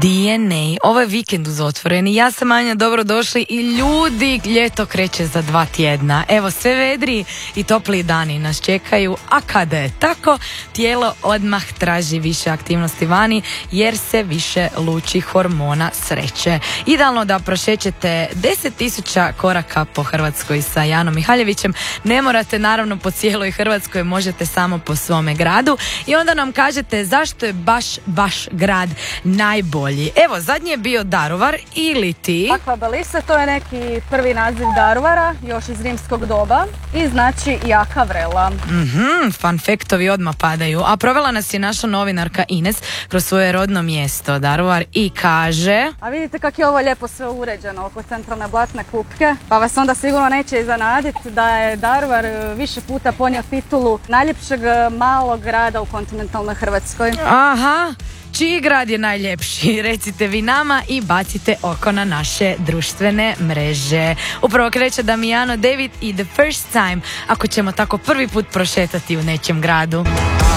DNA. Ovo je vikend uz otvoreni. Ja sam Anja, dobrodošli i ljudi, ljeto kreće za 2 tjedna. Evo, sve vedri i topli dani nas čekaju, a kada je tako, tijelo odmah traži više aktivnosti vani jer se više luči hormona sreće. Idealno da prošećete 10.000 koraka po Hrvatskoj sa Janom Mihaljevićem. Ne morate naravno po cijeloj Hrvatskoj, možete samo po svome gradu i onda nam kažete zašto je baš vaš grad najbolji. Evo, zadnji je bio Daruvar ili ti? Aqua Belissa, to je neki prvi naziv Daruvara, još iz rimskog doba i znači jaka vrela. Fun factovi odmah padaju. A provela nas je naša novinarka Ines kroz svoje rodno mjesto Daruvar i kaže... A vidite kako je ovo lijepo sve uređeno oko centralne blatne kupke, pa vas onda sigurno neće iznenaditi da je Daruvar više puta ponio titulu najljepšeg malog grada u kontinentalnoj Hrvatskoj. Aha, čiji grad je najljepši? Recite vi nama i bacite oko na naše društvene mreže. Upravo kreće Damiano David i The First Time, ako ćemo tako prvi put prošetati u nećem gradu.